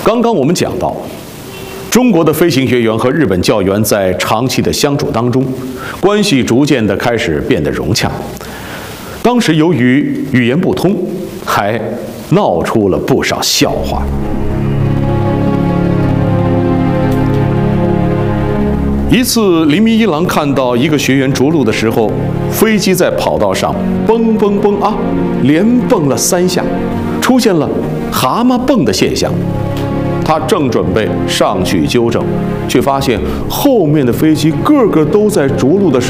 刚刚我们讲到，中国的飞行学员和日本教员在长期的相处当中，关系逐渐的开始变得融洽。当时由于语言不通，还闹出了不少笑话。一次，铃迷一郎看到一个学员着陆的时候，飞机在跑道上蹦蹦蹦啊，连蹦了3下，出现了蛤蟆蹦的现象。他正准备上去纠正，却发现后面的飞机个个都在着陆的时候